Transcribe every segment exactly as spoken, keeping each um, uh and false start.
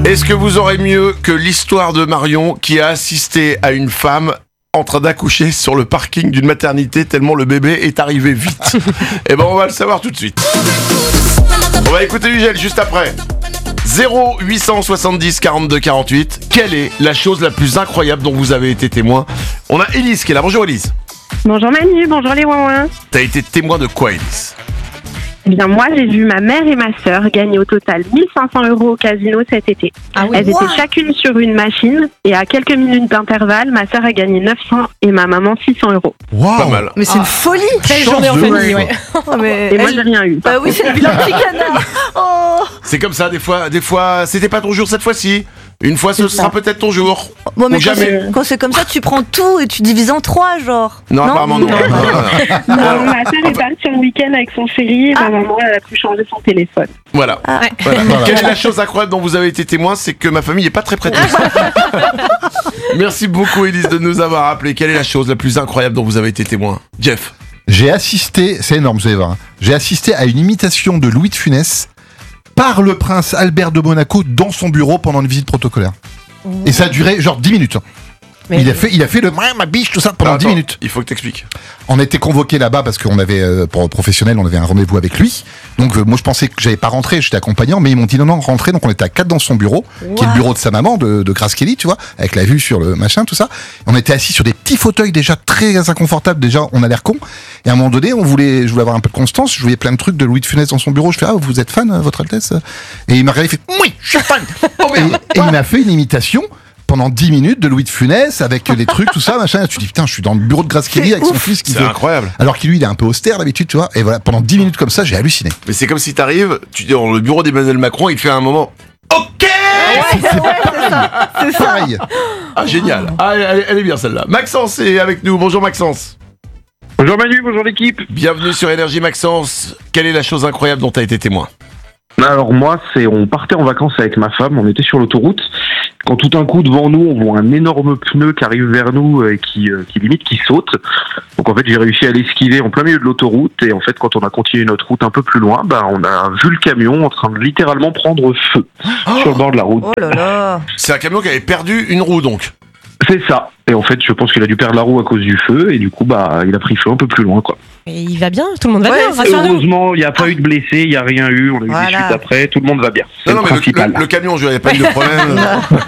Est-ce que vous aurez mieux que l'histoire de Marion qui a assisté à une femme en train d'accoucher sur le parking d'une maternité tellement le bébé est arrivé vite? Eh ben on va le savoir tout de suite. On va écouter Ugel juste après. zéro huit cent soixante-dix quarante-deux quarante-huit. Quelle est la chose la plus incroyable dont vous avez été témoin? On a Élise qui est là. Bonjour Élise. Bonjour Manu, bonjour les ouin-ouin. T'as été témoin de quoi, Élise? Eh bien moi j'ai vu ma mère et ma sœur gagner au total mille cinq cents euros au casino cet été. Ah oui. Elles Wow. étaient chacune sur une machine et à quelques minutes d'intervalle, ma sœur a gagné neuf cents et ma maman six cents euros. Wow. Pas mal. Mais c'est une folie. Belle journée en Chance de famille, ouf. ouais. Oh, mais Et moi elle- j'ai rien eu. Bah oui, c'est le vilain petit canard. Oh. C'est comme ça, des fois, des fois, c'était pas ton jour cette fois-ci. Une fois, ce C'est sera ça. peut-être ton jour. Bon, mais Ou quand jamais. c'est, quand c'est comme ça, tu prends tout et tu divises en trois, genre. Non, apparemment non. Non, ma sœur est partie en week-end avec son chéri et ma maman elle a pu changer son téléphone. Voilà. Ah. Ouais. Voilà. Quelle est la chose incroyable dont vous avez été témoin? C'est que ma famille est pas très prête. Merci beaucoup, Élise, de nous avoir appelé. Quelle est la chose la plus incroyable dont vous avez été témoin? Jeff. J'ai assisté, c'est énorme, vous allez voir, hein. J'ai assisté à une imitation de Louis de Funès par le prince Albert de Monaco dans son bureau pendant une visite protocolaire. Et ça a duré genre dix minutes. Mais- Il a fait, il a fait le ma biche, tout ça pendant Attends, dix minutes. Il faut que t'expliques. On était convoqués là-bas parce qu'on avait, euh, pour professionnel, on avait un rendez-vous avec lui. Donc euh, moi je pensais que j'allais pas rentrer, j'étais accompagnant, mais ils m'ont dit non, non, rentrez. Donc on était à quatre dans son bureau, qui est le bureau de sa maman, de, de Grace Kelly, tu vois, avec la vue sur le machin, tout ça. On était assis sur des petits fauteuils déjà très inconfortables, déjà on a l'air con. Et à un moment donné, on voulait, je voulais avoir un peu de constance, je voyais plein de trucs de Louis de Funès dans son bureau. Je fais ah vous êtes fan, euh, votre Altesse? Et il m'a regardé, il fait oui, je suis fan. et, et il m'a fait une imitation pendant dix minutes de Louis de Funès avec les trucs, tout ça, machin. Tu dis putain, je suis dans le bureau de Grace Kelly avec son fils qui C'est fait... incroyable. Alors qu'il lui, il est un peu austère d'habitude, tu vois. Et voilà, pendant dix minutes comme ça, j'ai halluciné. Mais c'est comme si t'arrives, tu dis dans le bureau d'Emmanuel Macron, il te fait un moment. Ok. Ouais, ouais, c'est ça. C'est ça. Pareil. Ah génial. Ah, elle, elle est bien celle-là. Maxence est avec nous. Bonjour Maxence. Bonjour Manu, bonjour l'équipe. Bienvenue sur Énergie Maxence. Quelle est la chose incroyable dont t'as été témoin? Alors moi, c'est on partait en vacances avec ma femme, on était sur l'autoroute. Quand tout d'un coup devant nous, on voit un énorme pneu qui arrive vers nous et qui, euh, qui limite qui saute. Donc en fait, j'ai réussi à l'esquiver en plein milieu de l'autoroute et en fait, quand on a continué notre route un peu plus loin, bah on a vu le camion en train de littéralement prendre feu sur le bord de la route. Oh là là. C'est un camion qui avait perdu une roue donc. C'est ça. Et en fait, je pense qu'il a dû perdre la roue à cause du feu et du coup, bah il a pris feu un peu plus loin, quoi. Et il va bien, tout le monde va Ouais, bien, c'est rassure-nous. Heureusement, il n'y a pas eu de blessés, il n'y a rien eu, on a eu Voilà. des suites après, tout le monde va bien. C'est Non, non, le mais le, principal. le- le camion, je n'avais pas eu de problème.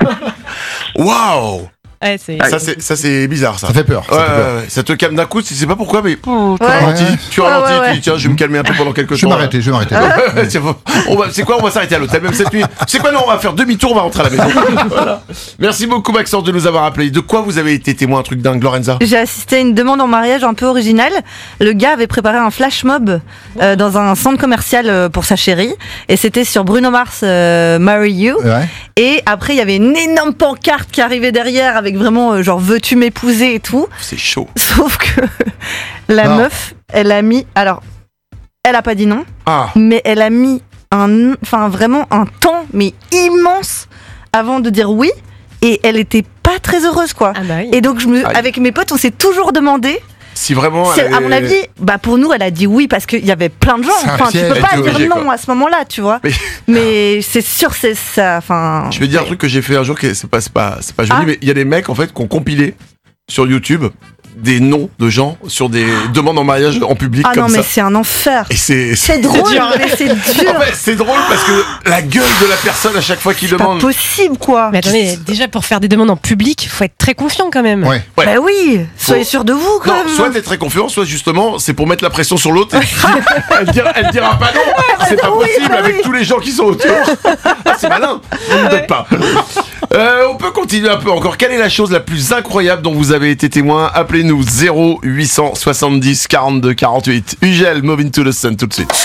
Waouh. Ouais, c'est... Ça c'est, ça c'est bizarre ça. Ça fait peur. Ça Ouais, fait peur. ouais, ouais. Ça te calme d'un coup, tu sais pas pourquoi, mais oh, tu Ouais. ralentis, Ouais. tu Ouais, ralentis, ouais, tu ouais. dis tiens, je vais me calmer un peu pendant quelques Je vais temps. m'arrêter, je vais m'arrêter. Ouais, tiens, faut- on va, c'est quoi, on va s'arrêter à l'hôtel même cette nuit. C'est quoi, non, on va faire demi-tour, on va rentrer à la maison. Voilà. Merci beaucoup Maxence de nous avoir appelé. De quoi vous avez été témoin, un truc dingue, Lorenza? J'ai assisté à une demande en mariage un peu originale. Le gars avait préparé un flash mob euh, dans un centre commercial euh, pour sa chérie. Et c'était sur Bruno Mars, euh, Marry You. Ouais. Et après, il y avait une énorme pancarte qui arrivait derrière avec vraiment euh, genre veux-tu m'épouser et tout. C'est chaud. Sauf que la Non. meuf, elle a mis. Alors, elle a pas dit non, Ah, mais elle a mis un. Enfin, vraiment un temps, mais immense avant de dire oui. Et elle était pas très heureuse, quoi. Ah bah oui. Et donc, je me, Aïe. avec mes potes, on s'est toujours demandé. si vraiment. Si, elle à mon avait- avis, bah pour nous, elle a dit oui parce qu'il y avait plein de gens. C'est un Enfin, tu piège. peux pas Elle était dire obligée, non quoi. à ce moment-là, tu vois. Mais- Mais c'est sûr, c'est ça. Enfin. Je vais dire un truc que j'ai fait un jour, qui c'est pas, c'est pas, c'est pas joli, Ah. mais il y a des mecs en fait qui ont compilé sur YouTube des noms de gens sur des demandes en mariage en public Ah comme non, ça. mais c'est un enfer. Et c'est, C'est drôle, dur. mais c'est En dur. fait, c'est drôle parce que la gueule de la personne à chaque fois qu'il C'est pas demande. possible, quoi. Mais attendez, déjà pour faire des demandes en public, faut être très confiant quand même. Ouais. Ouais. Bah oui, soyez Faut- sûr de vous, quand Non, même. soit t'es très confiant, soit justement c'est pour mettre la pression sur l'autre. elle, dira, elle dira pas non, c'est pas oui, possible bah avec oui. tous les gens qui sont autour. Ah, c'est malin, ne me dites pas. Euh, on peut continuer un peu encore. Quelle est la chose la plus incroyable dont vous avez été témoin? Appelez-nous zéro huit cent soixante-dix quarante-deux quarante-huit. Ugel, Move into the Sun tout de suite.